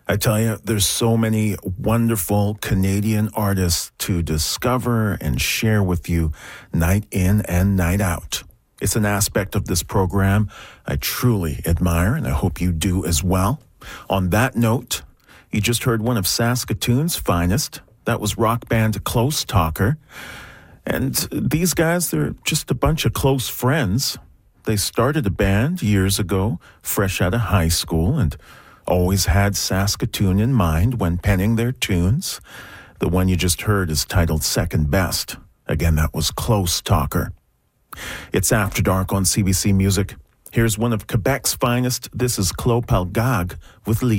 I tell you, there's so many wonderful Canadian artists to discover and share with you night in and night out. It's an aspect of this program I truly admire, and I hope you do as well. On that note, you just heard one of Saskatoon's finest. That was rock band Close Talker. And these guys, they're just a bunch of close friends. They started a band years ago, fresh out of high school, and always had Saskatoon in mind when penning their tunes. The one you just heard is titled Second Best. Again, that was Close Talker. It's After Dark on CBC Music. Here's one of Quebec's finest. This is Clos Palgag with Lee.